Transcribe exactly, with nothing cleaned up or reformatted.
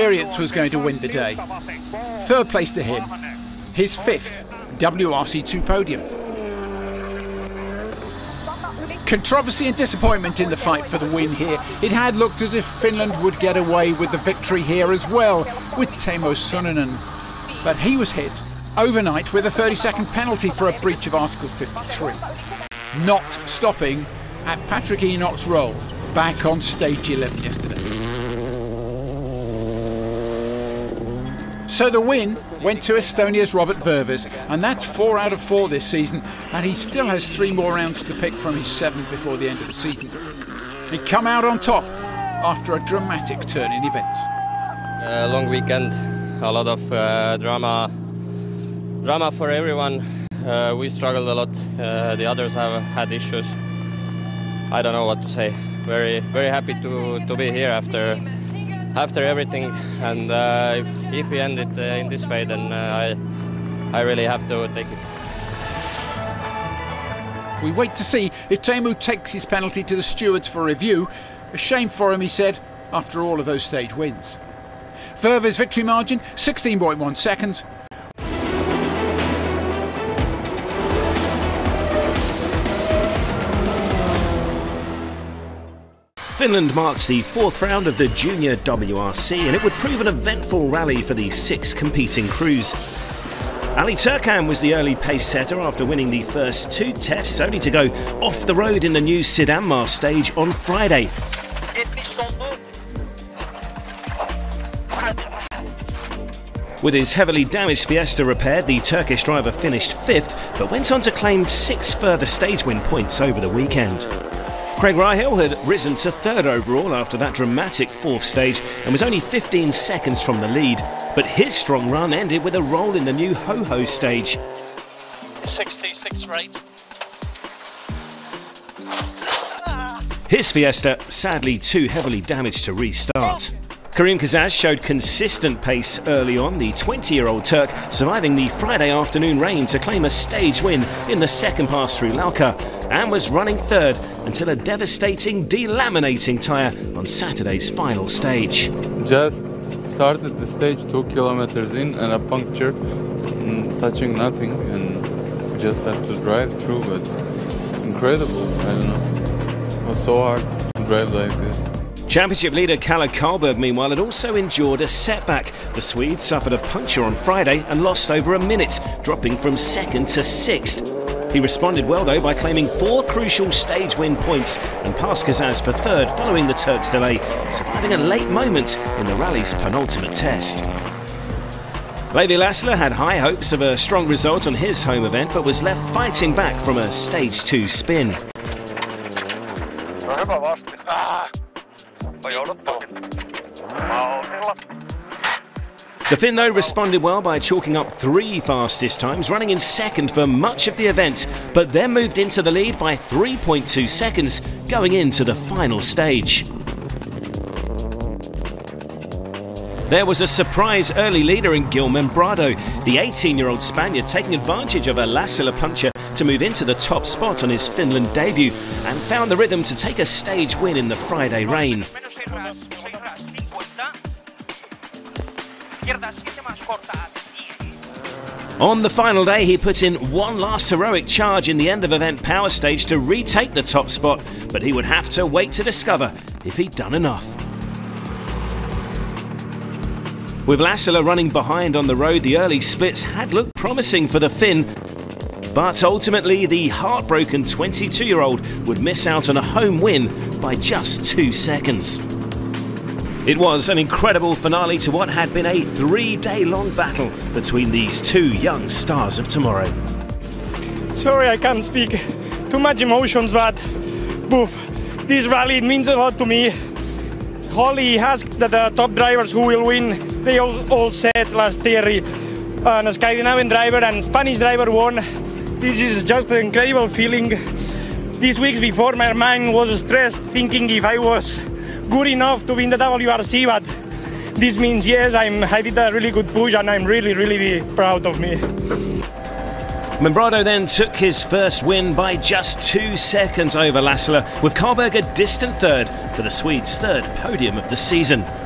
experience was going to win the day. Third place to him, his fifth W R C two podium. Controversy and disappointment in the fight for the win here. It had looked as if Finland would get away with the victory here as well with Teemu Sунinen. But he was hit overnight with a thirty second penalty for a breach of Article fifty-three. Not stopping at Patrick Enoch's role back on stage eleven yesterday. So the win went to Estonia's Robert Võrves, and that's four out of four this season, and he still has three more rounds to pick from his seven before the end of the season. He come out on top after a dramatic turn in events. A long weekend, a lot of uh, drama, drama for everyone. Uh, we struggled a lot. Uh, the others have had issues. I don't know what to say. Very, very happy to to be here after. After everything, and uh, if, if we end it uh, in this way, then uh, I, I really have to take it. We wait to see if Teemu takes his penalty to the stewards for review. A shame for him, he said, after all of those stage wins. Võrves' victory margin, sixteen point one seconds. Finland marks the fourth round of the Junior W R C, and it would prove an eventful rally for the six competing crews. Ali Turkhan was the early pace setter after winning the first two tests, only to go off the road in the new Sidanmaa stage on Friday. With his heavily damaged Fiesta repaired, the Turkish driver finished fifth, but went on to claim six further stage win points over the weekend. Craig Rahill had risen to third overall after that dramatic fourth stage and was only fifteen seconds from the lead, but his strong run ended with a roll in the new Ho-Ho stage. sixty-six rate. His Fiesta sadly too heavily damaged to restart. Karim Kazaz showed consistent pace early on, the twenty-year-old Turk surviving the Friday afternoon rain to claim a stage win in the second pass through Lauka, and was running third until a devastating delaminating tyre on Saturday's final stage. Just started the stage two kilometers in and a puncture, mm, touching nothing, and just had to drive through, but it's incredible, I don't know. It was so hard to drive like this. Championship leader Kalle Karlberg, meanwhile, had also endured a setback. The Swede suffered a puncture on Friday and lost over a minute, dropping from second to sixth. He responded well, though, by claiming four crucial stage win points and passed Kazaz for third following the Turks' delay, surviving a late moment in the rally's penultimate test. Leevi Lassila had high hopes of a strong result on his home event, but was left fighting back from a stage two spin. The Finn, though, responded well by chalking up three fastest times, running in second for much of the event, but then moved into the lead by three point two seconds going into the final stage. There was a surprise early leader in Gil Membrado, the eighteen-year-old Spaniard taking advantage of a Lassila puncture to move into the top spot on his Finland debut and found the rhythm to take a stage win in the Friday rain. On the final day, he put in one last heroic charge in the end of event power stage to retake the top spot, but he would have to wait to discover if he'd done enough. With Lassila running behind on the road, the early splits had looked promising for the Finn, but ultimately the heartbroken twenty-two-year-old would miss out on a home win by just two seconds. It was an incredible finale to what had been a three-day-long battle between these two young stars of tomorrow. Sorry, I can't speak. Too much emotions, but poof, this rally it means a lot to me. Holly asked that the top drivers who will win. They all, all said last Thierry, uh, a Scandinavian driver and Spanish driver won. This is just an incredible feeling. These weeks before, my mind was stressed, thinking if I was good enough to win the W R C, but this means yes, I'm, I did a really good push and I'm really, really proud of me. Membrado then took his first win by just two seconds over Lassila, with Karlberg a distant third for the Swedes' third podium of the season.